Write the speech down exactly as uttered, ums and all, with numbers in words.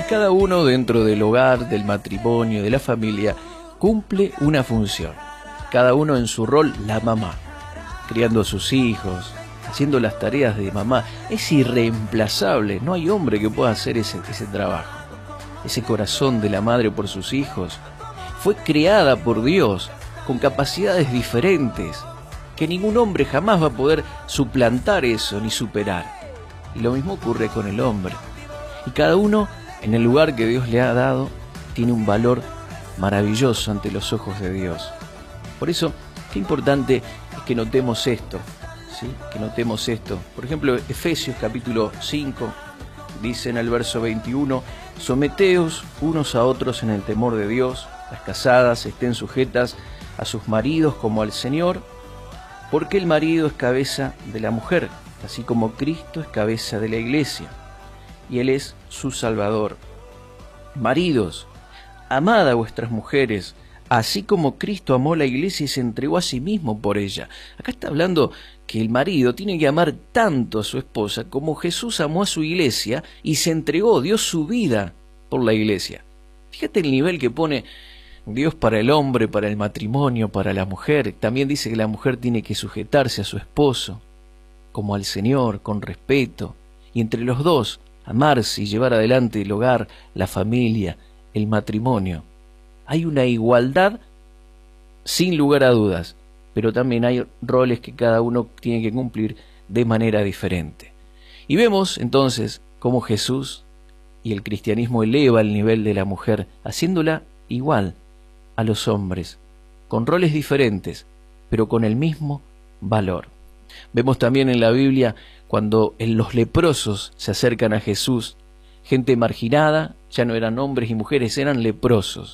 cada uno dentro del hogar, del matrimonio, de la familia, cumple una función. Cada uno en su rol, la mamá, criando a sus hijos, haciendo las tareas de mamá. Es irreemplazable, no hay hombre que pueda hacer ese, ese trabajo. Ese corazón de la madre por sus hijos fue creada por Dios con capacidades diferentes, que ningún hombre jamás va a poder suplantar eso ni superar. Y lo mismo ocurre con el hombre. Y cada uno, en el lugar que Dios le ha dado, tiene un valor maravilloso ante los ojos de Dios. Por eso, qué importante es que notemos esto, ¿sí? Que notemos esto. Por ejemplo, Efesios capítulo cinco, dice en el verso veintiuno, someteos unos a otros en el temor de Dios, las casadas estén sujetas a sus maridos como al Señor, porque el marido es cabeza de la mujer, así como Cristo es cabeza de la iglesia, y Él es su Salvador. Maridos, amad a vuestras mujeres, así como Cristo amó la iglesia y se entregó a sí mismo por ella. Acá está hablando que el marido tiene que amar tanto a su esposa como Jesús amó a su iglesia y se entregó, dio su vida por la iglesia. Fíjate el nivel que pone Dios para el hombre, para el matrimonio, para la mujer. También dice que la mujer tiene que sujetarse a su esposo, como al Señor, con respeto. Y entre los dos, amarse y llevar adelante el hogar, la familia, el matrimonio. Hay una igualdad sin lugar a dudas, pero también hay roles que cada uno tiene que cumplir de manera diferente. Y vemos entonces cómo Jesús y el cristianismo eleva el nivel de la mujer, haciéndola igual a los hombres, con roles diferentes, pero con el mismo valor. Vemos también en la Biblia cuando los leprosos se acercan a Jesús, gente marginada, ya no eran hombres y mujeres, eran leprosos.